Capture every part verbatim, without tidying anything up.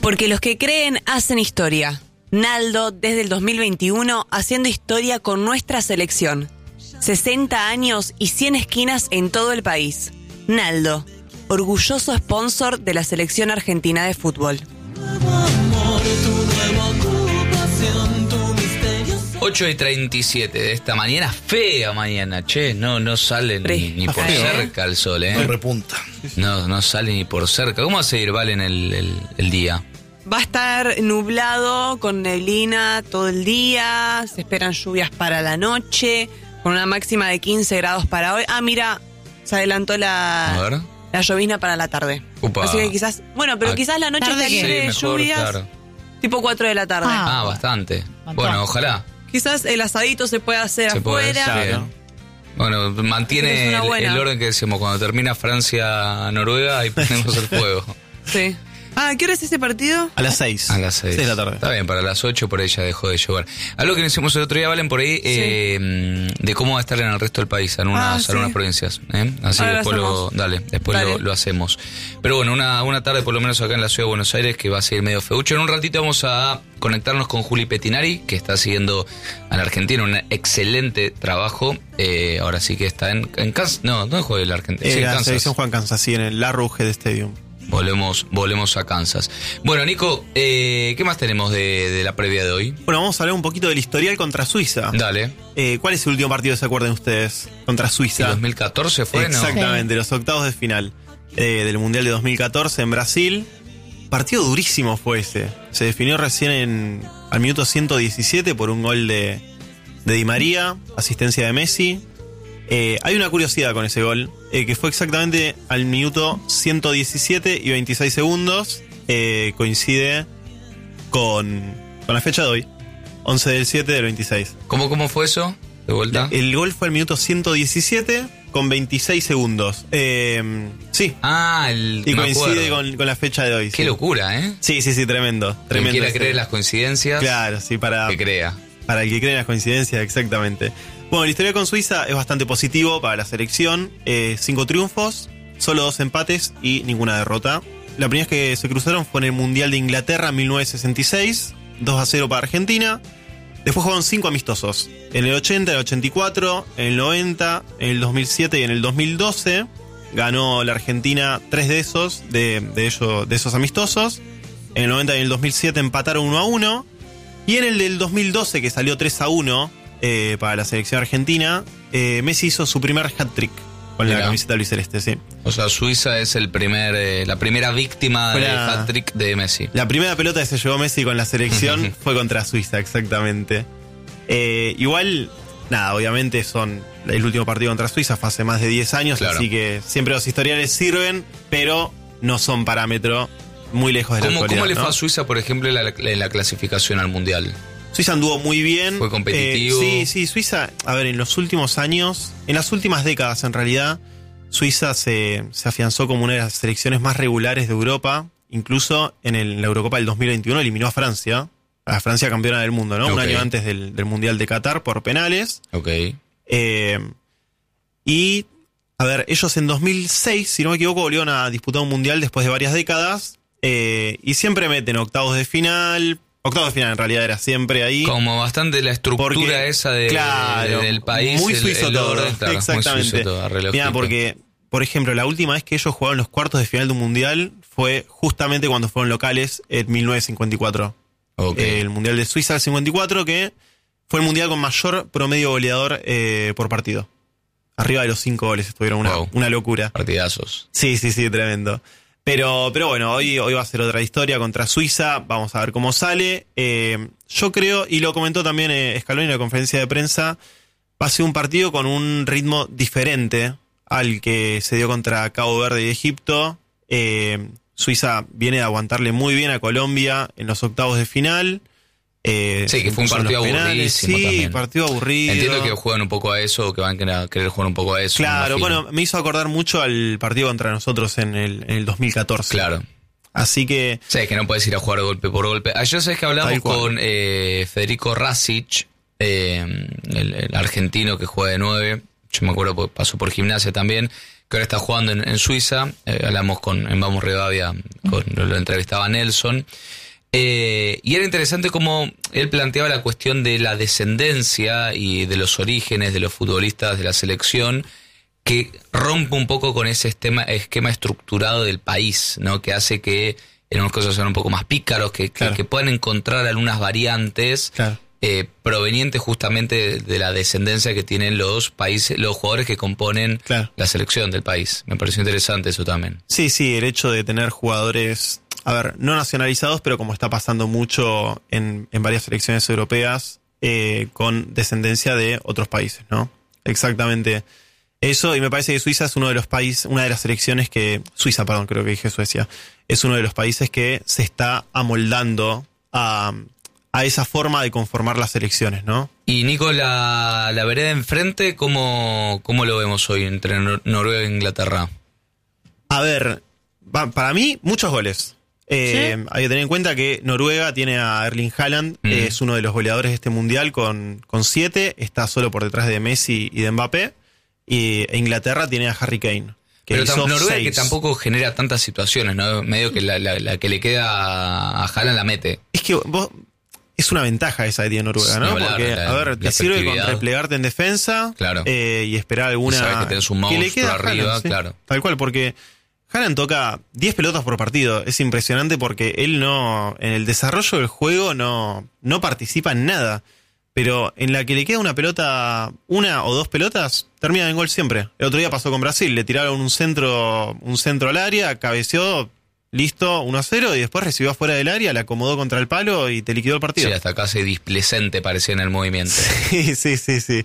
Porque los que creen hacen historia. Naldo, desde el dos mil veintiuno, haciendo historia con nuestra selección. sesenta años y cien esquinas en todo el país. Naldo, orgulloso sponsor de la selección argentina de fútbol. ocho y treinta y siete de esta mañana, fea mañana, che, no, no sale ni, ni por feo, cerca el sol, ¿eh? No repunta. No, no sale ni por cerca. ¿Cómo va a seguir, Valen, el, el, el día? Va a estar nublado, con neblina todo el día, se esperan lluvias para la noche, con una máxima de quince grados para hoy. Ah, mira, se adelantó la, A ver. la llovizna para la tarde. Upa. Así que quizás, bueno, pero Ah, quizás la noche ¿tarde está qué? libre de Sí, mejor, lluvias, claro. tipo cuatro de la tarde. Ah. Ah, bastante. Montón. Bueno, ojalá. Quizás el asadito se pueda hacer Se puede, afuera. sí. Claro. Bueno, Es mantiene una el, buena. el orden que decimos. Cuando termina Francia-Noruega, ahí ponemos el fuego. Sí. Ah, ¿qué hora es ese partido? A las seis. A las seis. seis de la tarde. Está bien, para las ocho por ahí ya dejó de llover. Algo que decimos el otro día, Valen, por ahí, eh, de cómo va a estar en el resto del país, en unas, Ah, sí. algunas provincias. ¿eh? Así Ahora lo después lo, hacemos. dale, después Dale. Lo, lo hacemos. Pero bueno, una, una tarde por lo menos acá en la ciudad de Buenos Aires que va a seguir medio feucho. En un ratito vamos a conectarnos con Juli Petinari, que está siguiendo a la Argentina, un excelente trabajo. Eh, ahora sí que está en, en Kansas. No, ¿dónde juega el Argentina? Eh, Sí, en la Kansas. selección Juan Kansas, sí, en el Arrowhead Stadium. Volvemos, volvemos a Kansas. Bueno, Nico, eh, ¿qué más tenemos de, de la previa de hoy? Bueno, vamos a hablar un poquito del historial contra Suiza. Dale. Eh, ¿Cuál es el último partido, se acuerdan ustedes? Contra ¿Y Suiza. dos mil catorce fue, no? Exactamente, los octavos de final eh, del Mundial de dos mil catorce en Brasil. Partido durísimo fue ese. Se definió recién en, al minuto ciento diecisiete por un gol de, de Di María, asistencia de Messi. Eh, hay una curiosidad con ese gol, eh, que fue exactamente al minuto ciento diecisiete y veintiséis segundos. Eh, coincide con, con la fecha de hoy, once del siete del veintiséis. ¿Cómo, cómo fue eso? ¿De vuelta? El gol fue al minuto ciento diecisiete con veintiséis segundos. Eh, sí, Ah, el... y me coincide acuerdo. con, con la fecha de hoy. Qué sí. locura, ¿eh? Sí, sí, sí, tremendo. Quien tremendo quiera ese. creer las coincidencias, Claro, sí, para, que crea. para el que cree en las coincidencias, exactamente. Bueno, la historia con Suiza es bastante positivo para la selección. Eh, cinco triunfos, solo dos empates y ninguna derrota. La primera vez que se cruzaron fue en el Mundial de Inglaterra en mil novecientos sesenta y seis, dos a cero para Argentina. Después jugaron cinco amistosos. En el ochenta, en el ochenta y cuatro, en el noventa, en el dos mil siete y en el dos mil doce. Ganó la Argentina tres de esos, de, de, ellos, de esos amistosos. En el noventa y en el dos mil siete empataron uno a uno. Y en el del dos mil doce, que salió tres a uno eh, para la selección argentina, eh, Messi hizo su primer hat-trick con Mirá. la camiseta albiceleste, sí. O sea, Suiza es el primer, eh, la primera víctima Fue del la- hat-trick de Messi. La primera pelota que se llevó Messi con la selección fue contra Suiza, exactamente. Eh, igual, nada, obviamente son el último partido contra Suiza fue hace más de diez años, Claro. así que siempre los historiales sirven, pero no son parámetro muy lejos de la ¿Cómo, actualidad, ¿Cómo le ¿no? fue a Suiza, por ejemplo, en la, en la clasificación al Mundial? Suiza anduvo muy bien. Fue competitivo. Eh, sí, sí, Suiza, a ver, en los últimos años, en las últimas décadas en realidad, Suiza se, se afianzó como una de las selecciones más regulares de Europa. Incluso en, el, en la Eurocopa del dos mil veintiuno eliminó a Francia, a Francia campeona del mundo, ¿no? Ok. Un año antes del, del Mundial de Qatar por penales. Ok. Eh, y, a ver, ellos en dos mil seis, si no me equivoco, volvieron a disputar un Mundial después de varias décadas. Eh, y siempre meten octavos de final. Octavos de final en realidad era siempre ahí. Como bastante la estructura Porque, esa de, claro, de- del país. muy el- suizo el todo, orden, claro, muy exactamente. suizo todo, re Mira, lógico. porque, por ejemplo, la última vez que ellos jugaron los cuartos de final de un mundial fue justamente cuando fueron locales en mil novecientos cincuenta y cuatro. Ok. Eh, el mundial de Suiza del cincuenta y cuatro, que fue el mundial con mayor promedio goleador eh, por partido. Arriba de los cinco goles estuvieron, una, Wow. una locura. Partidazos. Sí, sí, sí, tremendo. Pero, pero bueno, hoy, hoy va a ser otra historia contra Suiza. Vamos a ver cómo sale. Eh, yo creo, y lo comentó también eh, Scaloni en la conferencia de prensa, va a ser un partido con un ritmo diferente al que se dio contra Cabo Verde y Egipto. Eh, Suiza viene de aguantarle muy bien a Colombia en los octavos de final. Eh, Sí, que se fue un impuso en partido los penales. aburridísimo Sí, también. partido aburrido. Entiendo que juegan un poco a eso, o que van a querer, querer jugar un poco a eso. Claro, me imagino. bueno, me hizo acordar mucho al partido contra nosotros en el, en el dos mil catorce. Claro. Así que, Sí, es que no puedes ir a jugar golpe por golpe. Ayer sabes que hablamos Tal cual. con eh, Federico Rasic, eh, el, el argentino que juega de nueve. Yo me acuerdo porque pasó por Gimnasia también, que ahora está jugando en, en Suiza. Eh, hablamos con en Vamos Rivadavia, con, lo entrevistaba Nelson. Eh, y era interesante cómo él planteaba la cuestión de la descendencia y de los orígenes de los futbolistas de la selección, que rompe un poco con ese esquema, esquema estructurado del país, ¿no? Que hace que en unas cosas sean un poco más pícaros, que, claro. que, que puedan encontrar algunas variantes Claro. eh, provenientes justamente de, de la descendencia que tienen los países, los jugadores que componen Claro. la selección del país. Me pareció interesante eso también. Sí, sí, el hecho de tener jugadores, a ver, no nacionalizados, pero como está pasando mucho en, en varias selecciones europeas, eh, con descendencia de otros países, ¿no? Exactamente eso, y me parece que Suiza es uno de los países, una de las selecciones que, Suiza, perdón, creo que dije Suecia, es uno de los países que se está amoldando a, a esa forma de conformar las selecciones, ¿no? Y Nico, la, la vereda enfrente, ¿cómo, cómo lo vemos hoy entre Nor- Noruega e Inglaterra? A ver, va- para mí, muchos goles. Eh, ¿Sí? Hay que tener en cuenta que Noruega tiene a Erling Haaland, Mm. eh, es uno de los goleadores de este mundial con, con siete, está solo por detrás de Messi y de Mbappé, y e Inglaterra tiene a Harry Kane, que Pero hizo tam- Noruega seis. que tampoco genera tantas situaciones, ¿no? Medio que la, la, la que le queda a Haaland la mete. Es que vos, es una ventaja esa que tiene Noruega, ¿no? Ni hablar, Porque, la- a ver, la te sirve con efectividad. replegarte en defensa, Claro. eh, y esperar alguna... Y sabes que tenés un que le monstruo queda a arriba, Haaland, sí. claro. Tal cual, porque Haaland toca diez pelotas por partido. Es impresionante porque él no, en el desarrollo del juego no, no participa en nada. Pero en la que le queda una pelota, una o dos pelotas, termina en gol siempre. El otro día pasó con Brasil, le tiraron un centro, un centro al área, cabeceó, listo, uno a cero, y después recibió afuera del área, la acomodó contra el palo y te liquidó el partido. Sí, hasta casi displecente parecía en el movimiento. Sí, sí, sí, sí.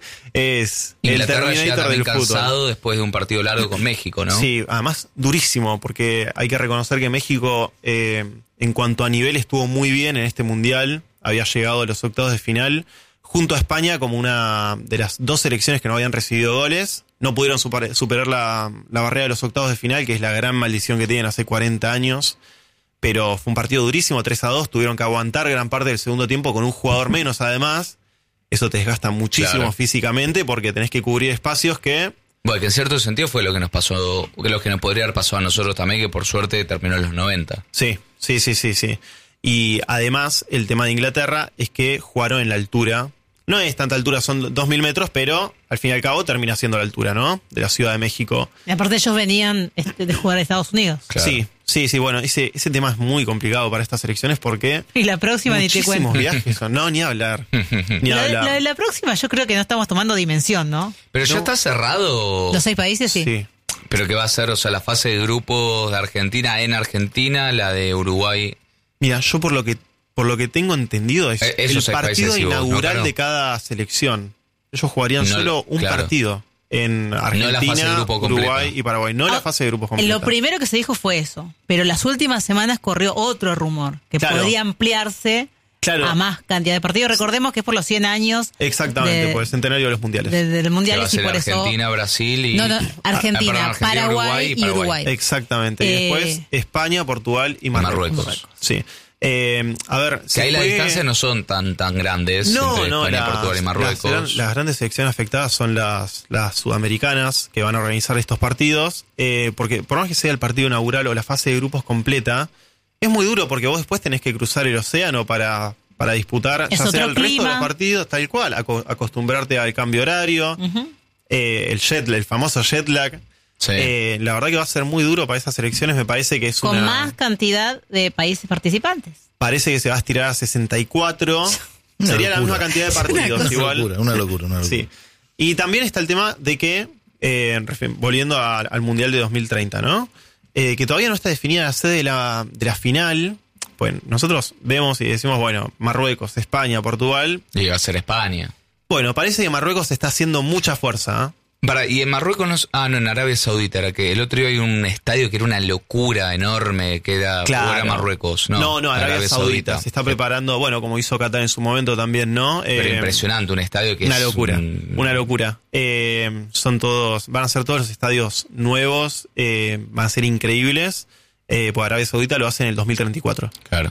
Es Inglaterra el llega Terminator también del fútbol. cansado después de un partido largo con México, ¿no? Sí, además durísimo, porque hay que reconocer que México, eh, en cuanto a nivel, estuvo muy bien en este mundial. Había llegado a los octavos de final, junto a España como una de las dos selecciones que no habían recibido goles. No pudieron super- superar la, la barrera de los octavos de final, que es la gran maldición que tienen hace cuarenta años. Pero fue un partido durísimo, tres a dos. Tuvieron que aguantar gran parte del segundo tiempo con un jugador menos, además. Eso te desgasta muchísimo Claro. físicamente porque tenés que cubrir espacios que... Bueno, que en cierto sentido fue lo que nos pasó, que lo que nos podría haber pasado a nosotros también, que por suerte terminó en los noventa. Sí, sí, sí, sí, sí. Y además, el tema de Inglaterra es que jugaron en la altura. No es tanta altura, son dos mil metros, pero al fin y al cabo termina siendo la altura, ¿no? De la Ciudad de México. Y aparte ellos venían este, de jugar a Estados Unidos. Claro. Sí, sí, sí, bueno, ese, ese tema es muy complicado para estas elecciones porque Y la próxima ni te muchísimos cuento. viajes son. No, ni hablar. Ni La, hablar. la- la próxima yo creo que no estamos tomando dimensión, ¿no? Pero ya No. está cerrado. Los seis países sí. Sí. Pero que va a ser, o sea, la fase de grupos de Argentina en Argentina, la de Uruguay. Mira, yo por lo que por lo que tengo entendido es Eh, esos el seis países partido sí, vos, ¿no? inaugural Claro. de cada selección. Ellos jugarían No, solo un claro. partido en la fase de Argentina, grupo completa. Uruguay y Paraguay. No la Ah, fase de grupos completa. Lo primero que se dijo fue eso, pero las últimas semanas corrió otro rumor, que Claro. podría ampliarse Claro. a más cantidad de partidos. Recordemos que es por los cien años Exactamente, de- por el centenario de los mundiales. de- del Que Mundial va a y ser por eso... Argentina, Brasil y... No, no, Argentina, Ah, perdón, Argentina, Paraguay y Uruguay. Exactamente. Y Eh, después España, Portugal y Marruecos. Marruecos. Sí. Eh, a ver, Que se ahí las fue- distancias no son tan tan grandes No, entre no, España, las, Portugal y las Marruecos. gran- las grandes selecciones afectadas son las, las sudamericanas que van a organizar estos partidos, eh, porque por más que sea el partido inaugural o la fase de grupos completa, es muy duro porque vos después tenés que cruzar el océano para, para disputar Es ya sea otro el resto de clima. los partidos, tal cual, aco- acostumbrarte al cambio horario, Ujú. eh, el jet, el famoso jet lag. Sí. Eh, la verdad que va a ser muy duro para esas elecciones, me parece que es Con una... más cantidad de países participantes. Parece que se va a estirar a sesenta y cuatro. Una Sería la locura. misma cantidad de partidos Una igual. locura, una locura, una locura. Sí. Y también está el tema de que, eh, refi- volviendo a- al Mundial de dos mil treinta, ¿no? Eh, que todavía no está definida la sede de la, de la final. Pues nosotros vemos y decimos, bueno, Marruecos, España, Portugal. Y va a ser España. Bueno, parece que Marruecos está haciendo mucha fuerza, ¿eh? Para, y en Marruecos no es- ah no, en Arabia Saudita era que el otro día hay un estadio que era una locura enorme, que era, o era Marruecos, no, no, no, Arabia, Saudita. Se está Sí. preparando, bueno, como hizo Qatar en su momento también, ¿no? Pero Eh, impresionante, un estadio que Una es locura, un- una locura. Eh, son todos, van a ser todos los estadios nuevos, eh, van a ser increíbles. Eh, pues Arabia Saudita lo hace en el dos mil treinta y cuatro. Claro.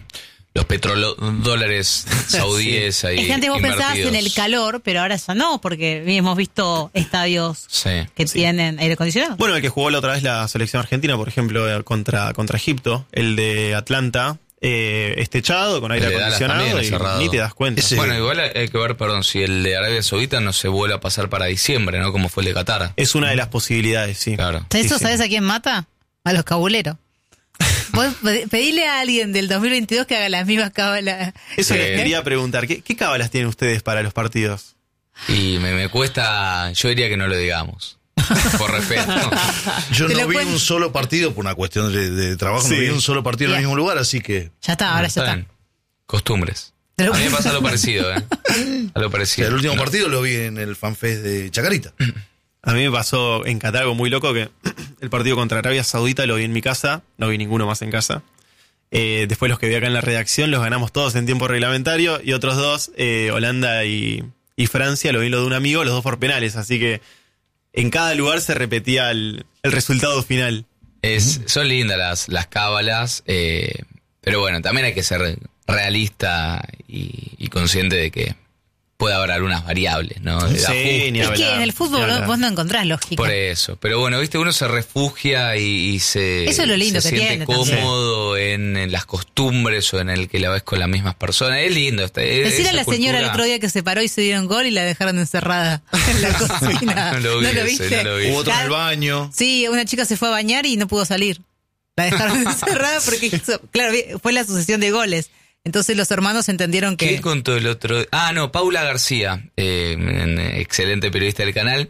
los petrodólares saudíes sí. ahí Es que antes vos invertidos. pensabas en el calor, pero ahora ya no, porque hemos visto estadios Sí. que Sí. tienen aire acondicionado. Bueno, el que jugó la otra vez la selección argentina, por ejemplo, eh, contra, contra Egipto, el de Atlanta, eh, es techado, con aire El de Dallas acondicionado, también, y cerrado. ni te das cuenta. Ese- Bueno, igual hay que ver, perdón, si el de Arabia Saudita no se vuelve a pasar para diciembre, ¿no? Como fue el de Qatar. Es una de las posibilidades, sí. Claro. ¿Eso sí, sí. sabes a quién mata? A los cabuleros. Vos pe- pedile a alguien del dos mil veintidós que haga las mismas cábalas. Eso Sí. les quería preguntar, ¿qué, qué cábalas tienen ustedes para los partidos? Y me, me cuesta, yo diría que no lo digamos. Por respeto. Yo Te no lo vi cuento. un solo partido, por una cuestión de, de trabajo, Sí. no vi un solo partido en el Bien. mismo lugar, así que... Ya está, ahora ya Está está. bien. Costumbres. Te lo A mí me cuento. pasa lo parecido, ¿eh? A lo O sea, parecido. el último No. partido lo vi en el fanfest de Chacarita. A mí me pasó en Qatar algo muy loco, que el partido contra Arabia Saudita lo vi en mi casa, no vi ninguno más en casa. Eh, después los que vi acá en la redacción los ganamos todos en tiempo reglamentario, y otros dos, eh, Holanda y, y Francia, lo vi lo de un amigo, los dos por penales, así que en cada lugar se repetía el, el resultado final. Es, son lindas las, las cábalas, eh, pero bueno, también hay que ser realista y, y consciente de que puede haber algunas variables, ¿no? De Sí, ajuste. ni Es que hablar, en el ni fútbol hablar. vos no encontrás lógica. Por eso, pero bueno, viste, uno se refugia y, y se, Eso es lo lindo se que siente tiene también. cómodo en, en las costumbres o en el que la ves con las mismas personas. Es lindo. Está, es- Decir a esa la señora el cultura- otro día que se paró y se dieron gol y la dejaron encerrada en la cocina. No lo vi ese, viste? no lo vi. Hubo otro en el Claro. baño. Sí, una chica se fue a bañar y no pudo salir. La dejaron encerrada porque, hizo- claro, fue la sucesión de goles. Entonces los hermanos entendieron ¿Qué que... contó el otro? Ah, no, Paula García, eh, en- excelente periodista del canal,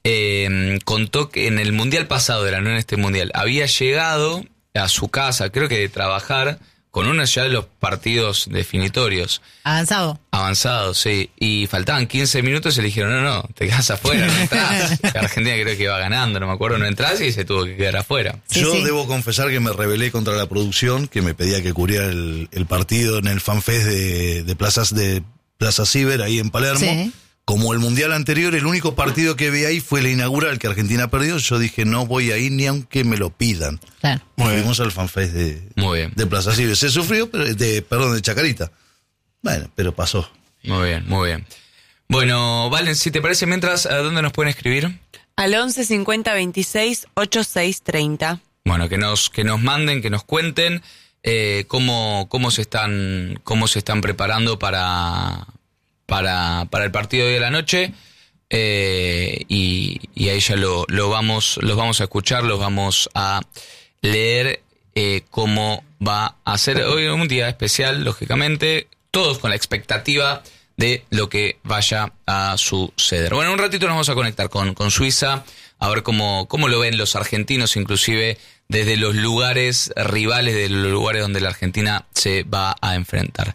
eh, contó que en el mundial pasado, era no en este mundial, había llegado a su casa, creo que de trabajar, con uno ya de los partidos definitorios Avanzado. avanzados, sí, y faltaban quince minutos y le dijeron, no, no, te quedas afuera, no entras. La Argentina creo que iba ganando, no me acuerdo, no entras y se tuvo que quedar afuera. Sí, Yo sí. debo confesar que me rebelé contra la producción, que me pedía que cubriera el, el partido en el fanfest de, de Plazas de Plaza Ciber, ahí en Palermo. Sí. Como el mundial anterior, el único partido que vi ahí fue el inaugural que Argentina perdió. Yo dije, no voy a ir ni aunque me lo pidan. Claro. Muy bien. Fuimos al fanfest de, Muy bien, de Plaza Ciber. Se sufrió, pero de, perdón, de Chacarita. Bueno, pero pasó. muy bien, muy bien. Bueno, Valen, si te parece, mientras, ¿a dónde nos pueden escribir? Al once cincuenta veintiséis ochenta y seis treinta. Bueno, que nos, que nos manden, que nos cuenten eh, cómo, cómo se están, cómo se están preparando para, para, para el partido de hoy de la noche. Eh, y, y ahí ya lo, lo vamos, los vamos a escuchar, los vamos a leer eh, cómo va a ser hoy un día especial, lógicamente, todos con la expectativa de lo que vaya a suceder. Bueno, en un ratito nos vamos a conectar con, con Suiza, a ver cómo, cómo lo ven los argentinos, inclusive desde los lugares rivales, de los lugares donde la Argentina se va a enfrentar.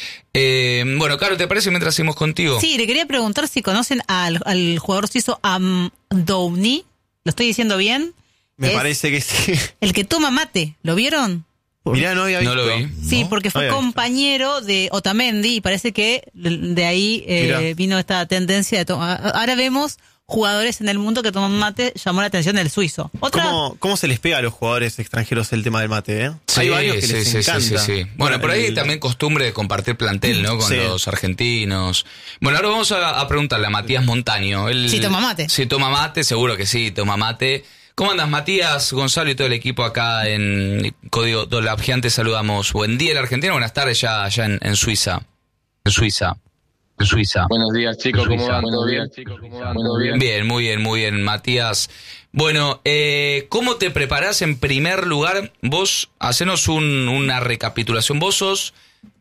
Eh, bueno, Caro, ¿te parece mientras seguimos contigo? Sí, le quería preguntar si conocen al, al jugador suizo Amdouni. ¿Lo estoy diciendo bien? Me Es parece que sí. el que toma mate. ¿Lo vieron? Mirá, no había No visto. lo vi. Sí, No, porque fue había visto. compañero de Otamendi y parece que de ahí eh, Mirá. vino esta tendencia de tomar. Ahora vemos jugadores en el mundo que toman mate, llamó la atención del suizo. Otra, ¿Cómo, ¿Cómo se les pega a los jugadores extranjeros el tema del mate, eh? Sí, Hay varios que sí, les sí, encanta. sí, sí, sí. Bueno, por ahí el- también costumbre de compartir plantel, ¿no? Con Sí. los argentinos. Bueno, ahora vamos a, a preguntarle a Matías Montaño. Él, Sí, toma mate. Sí, toma mate, seguro que sí, toma mate. ¿Cómo andas, Matías, Gonzalo y todo el equipo acá en Código Dolabgian? Te saludamos. Buen día, la Argentina. Buenas tardes ya, ya en, en Suiza. En Suiza. En Suiza. Buenos días, chicos, ¿cómo Suiza. van? Buenos ¿Todo días, bien? Chicos, ¿cómo van? ¿Todo bien? Bien, muy bien, muy bien, Matías. Bueno, eh, ¿cómo te preparás en primer lugar? Vos, hacenos un, una recapitulación. Vos sos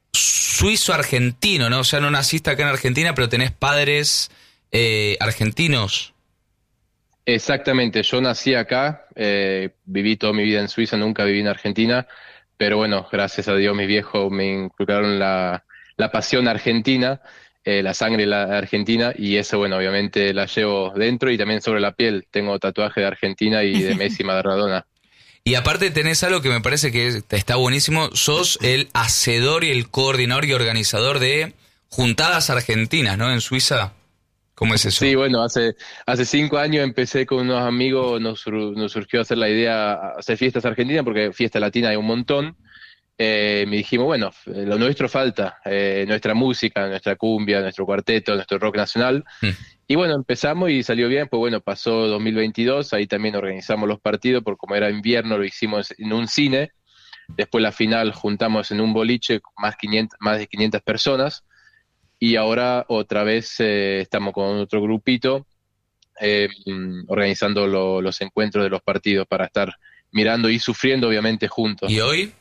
suizo-argentino, ¿no? O sea, no naciste acá en Argentina, pero tenés padres eh, argentinos. Exactamente, yo nací acá, eh, viví toda mi vida en Suiza, nunca viví en Argentina, pero bueno, gracias a Dios mis viejos me inculcaron la, la pasión argentina, eh, la sangre la argentina, y eso, bueno, obviamente la llevo dentro y también sobre la piel. Tengo tatuaje de Argentina y de Messi y Maradona. Y aparte tenés algo que me parece que está buenísimo, sos el hacedor y el coordinador y organizador de juntadas argentinas, ¿no? En Suiza. ¿Cómo es eso? Sí, bueno, hace hace cinco años empecé con unos amigos, nos, sur- nos surgió hacer la idea, hacer fiestas argentinas, porque fiesta latina hay un montón, eh, me dijimos, bueno, lo nuestro falta, eh, nuestra música, nuestra cumbia, nuestro cuarteto, nuestro rock nacional. Mm. Y bueno, empezamos y salió bien, pues bueno, pasó dos mil veintidós, ahí también organizamos los partidos, porque como era invierno lo hicimos en un cine, después la final juntamos en un boliche más, quinientas, más de quinientas personas, y ahora otra vez eh, estamos con otro grupito eh, organizando lo, los encuentros de los partidos para estar mirando y sufriendo obviamente juntos. ¿Y hoy?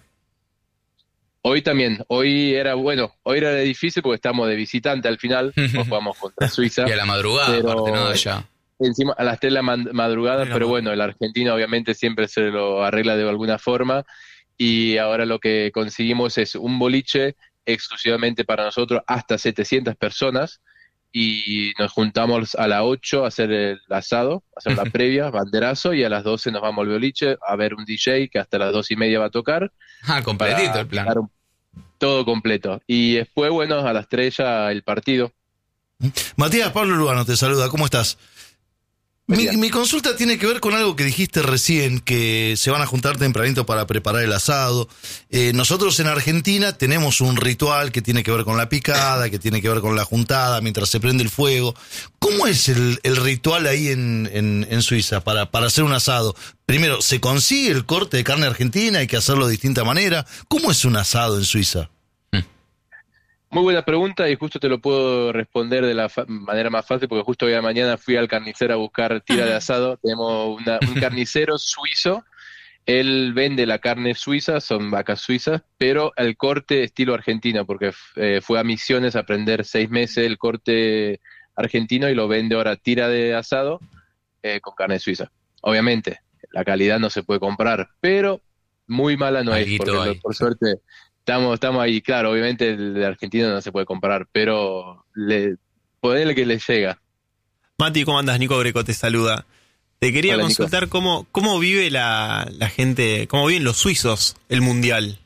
Hoy también, hoy era, bueno, hoy era difícil porque estamos de visitante al final, pues jugamos contra Suiza. Y a la madrugada, pero aparte, ¿no? Allá. Encima a las tres de la man- madrugada, Pero pero no. bueno, el argentino obviamente siempre se lo arregla de alguna forma, y ahora lo que conseguimos es un boliche exclusivamente para nosotros, hasta setecientas personas, y nos juntamos a las ocho a hacer el asado, a hacer la previa, banderazo, y a las doce nos vamos al boliche a ver un D J que hasta las dos y media va a tocar. Ah, completito para el plan. dar un- todo completo. Y después, bueno, a las tres ya el partido. Matías, Pablo Lugano te saluda, ¿cómo estás? Mi, Bien. mi consulta tiene que ver con algo que dijiste recién, que se van a juntar tempranito para preparar el asado. Eh, nosotros en Argentina tenemos un ritual que tiene que ver con la picada, que tiene que ver con la juntada mientras se prende el fuego. ¿Cómo es el, el ritual ahí en, en, en Suiza para, para hacer un asado? Primero, ¿se consigue el corte de carne argentina? ¿Hay que hacerlo de distinta manera? ¿Cómo es un asado en Suiza? Muy buena pregunta, y justo te lo puedo responder de la fa- manera más fácil, porque justo hoy a la mañana fui al carnicero a buscar tira de asado. Tenemos una- un carnicero suizo, él vende la carne suiza, son vacas suizas, pero el corte estilo argentino, porque eh, fue a Misiones a aprender seis meses el corte argentino y lo vende ahora tira de asado eh, con carne suiza. Obviamente, la calidad no se puede comprar, pero muy mala no es, Alguito porque hay. lo- por suerte estamos, estamos ahí. Claro, obviamente el de Argentina no se puede comprar, pero le, ponerle que le llega. Mati, ¿cómo andas? Nico Greco te saluda. Te quería Hola, consultar cómo, cómo vive la, la gente, cómo viven los suizos el mundial.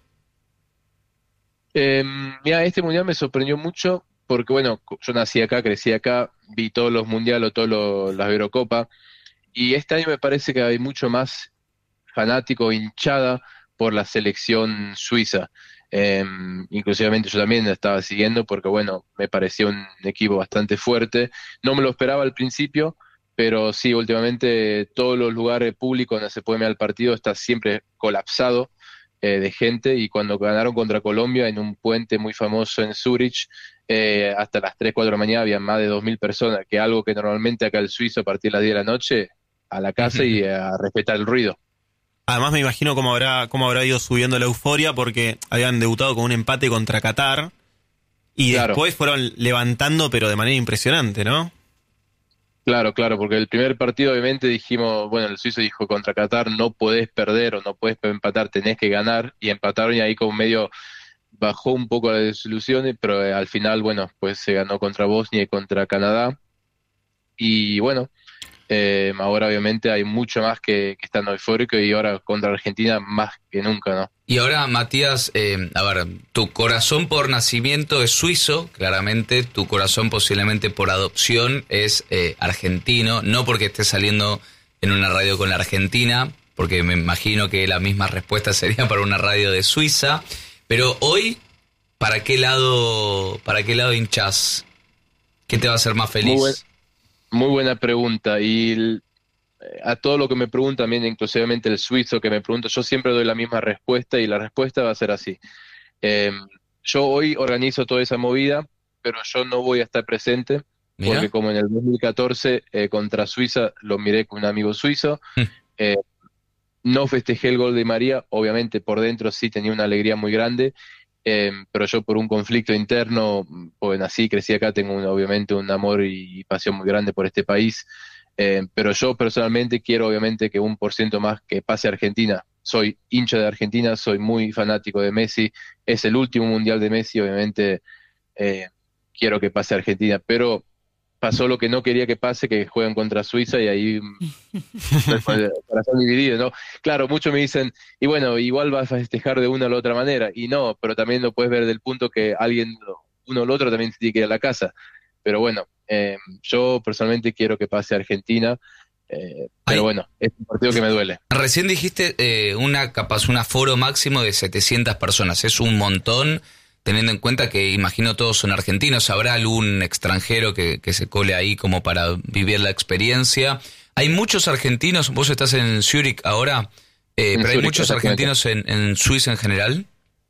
Eh, mira, este mundial me sorprendió mucho porque, bueno, yo nací acá, crecí acá, vi todos los mundiales o todas las Eurocopas, y este año me parece que hay mucho más fanático, hinchada por la selección suiza. Eh, inclusivamente yo también la estaba siguiendo porque, bueno, me pareció un equipo bastante fuerte. No me lo esperaba al principio, pero sí, últimamente todos los lugares públicos donde se puede ver el partido está siempre colapsado eh, de gente, y cuando ganaron contra Colombia en un puente muy famoso en Zurich, eh, hasta las tres, cuatro de la mañana había más de dos mil personas, que algo que normalmente acá el suizo a partir de las diez de la noche a la casa y a respetar el ruido. Además me imagino cómo habrá, cómo habrá ido subiendo la euforia porque habían debutado con un empate contra Qatar y Claro. después fueron levantando pero de manera impresionante, ¿no? Claro, claro, porque el primer partido obviamente dijimos, bueno, el suizo dijo contra Qatar no podés perder o no podés empatar, tenés que ganar, y empataron, y ahí como medio bajó un poco la desilusión, pero eh, al final, bueno, pues se ganó contra Bosnia y contra Canadá, y bueno, eh, ahora obviamente hay mucho más que, que están eufóricos, y ahora contra Argentina más que nunca, ¿no? Y ahora, Matías, eh, a ver, tu corazón por nacimiento es suizo, claramente, tu corazón posiblemente por adopción es eh, argentino, no porque estés saliendo en una radio con la Argentina, porque me imagino que la misma respuesta sería para una radio de Suiza, pero hoy, ¿para qué lado, para qué lado hinchás? ¿Qué te va a hacer más feliz? Muy buen- Muy buena pregunta, y el- a todo lo que me preguntan, también inclusivamente el suizo que me pregunta, yo siempre doy la misma respuesta, y la respuesta va a ser así. Eh, yo hoy organizo toda esa movida, pero yo no voy a estar presente, Mirá. porque como en el dos mil catorce eh, contra Suiza lo miré con un amigo suizo, Mm. eh, no festejé el gol de María, obviamente por dentro sí tenía una alegría muy grande, eh, pero yo por un conflicto interno, pues nací, crecí acá, tengo un- obviamente un amor y pasión muy grande por este país, eh, pero yo personalmente quiero obviamente que un por ciento más que pase a Argentina. Soy hincha de Argentina, soy muy fanático de Messi, es el último mundial de Messi, obviamente eh, quiero que pase a Argentina, pero pasó lo que no quería que pase, que juegan contra Suiza, y ahí el corazón dividido, ¿no? Claro, muchos me dicen, y bueno, igual vas a festejar de una u otra manera, y no, pero también lo puedes ver del punto que alguien, uno o el otro también se tiene que ir a la casa, pero bueno, eh, yo personalmente quiero que pase a Argentina, Eh, pero bueno, es un partido que me duele. Recién dijiste eh, una capaz, un aforo máximo de setecientas personas. Es un montón, teniendo en cuenta que imagino todos son argentinos. ¿Habrá algún extranjero que, que se cole ahí como para vivir la experiencia? Hay muchos argentinos, vos estás en Zúrich ahora, eh, pero Zurich, hay muchos argentinos en, en Suiza en general.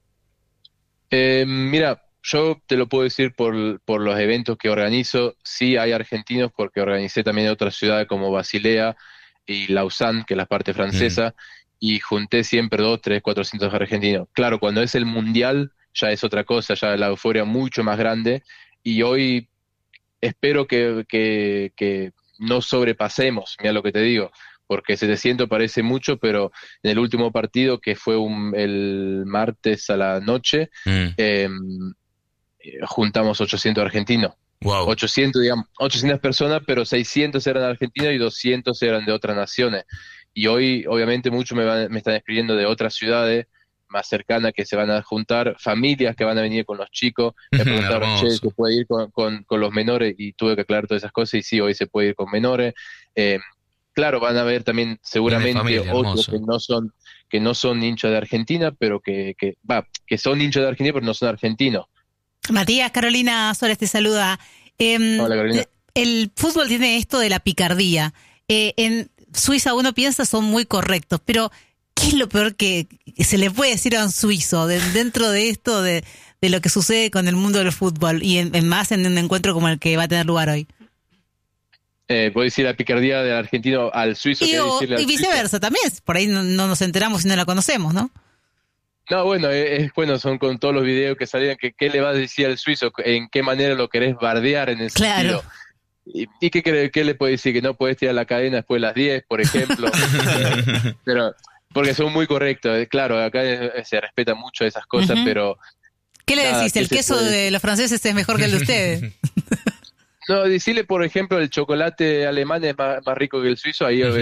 Eh, mira, yo te lo puedo decir por, por los eventos que organizo. Sí hay argentinos porque organicé también en otras ciudades como Basilea y Lausanne, que es la parte francesa, mm. y junté siempre dos, tres, cuatrocientos argentinos. Claro, cuando es el mundial ya es otra cosa, ya la euforia mucho más grande, y hoy espero que, que, que no sobrepasemos, mira lo que te digo, porque setecientos parece mucho, pero en el último partido, que fue un, el martes a la noche, mm. eh, juntamos ochocientos argentinos. Wow. ochocientos, digamos, ochocientas personas, pero seiscientos eran argentinos y doscientos eran de otras naciones. Y hoy, obviamente, muchos me, van, me están escribiendo de otras ciudades más cercanas que se van a juntar, familias que van a venir con los chicos. Me preguntaron, che, ¿se puede ir con, con, con los menores? Y tuve que aclarar todas esas cosas, y sí, hoy se puede ir con menores. Eh, claro, van a haber también seguramente familia, otros hermoso. que no son que no son hinchas de Argentina, pero que, que, va, que son hinchas de Argentina, pero no son argentinos. Matías, Carolina Suárez te saluda. Eh, Hola, Carolina. El fútbol tiene esto de la picardía. Eh, en Suiza uno piensa son muy correctos, pero ¿qué es lo peor que se le puede decir a un suizo de, dentro de esto de, de lo que sucede con el mundo del fútbol y en, en más en un encuentro como el que va a tener lugar hoy? Eh, ¿Puedo decir la picardía del argentino al suizo? Y, o, y viceversa suizo? También, por ahí no, no nos enteramos si no la conocemos, ¿no? No, bueno, es, es bueno, son con todos los videos que salían, que qué le vas a decir al suizo, en qué manera lo querés bardear en ese claro. sentido. ¿Y, y qué, qué le puedes decir? Que no puedes tirar la cadena después de las diez, por ejemplo. Pero porque son muy correctos, claro, acá se respeta mucho esas cosas, uh-huh. pero... ¿Qué le decís? ¿El queso puede... de los franceses es mejor que el de ustedes? No, decirle, por ejemplo, el chocolate alemán es más, más rico que el suizo, ahí